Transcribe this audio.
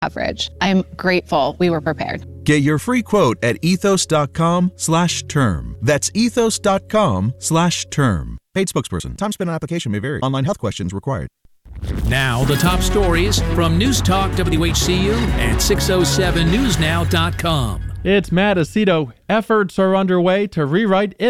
coverage. I'm grateful we were prepared. Get your free quote at ethos.com/term. That's ethos.com/term. Paid spokesperson. Time spent on application may vary. Online health questions required. Now, the top stories from News Talk WHCU and 607newsnow.com. It's Matt Aceto. Efforts are underway to rewrite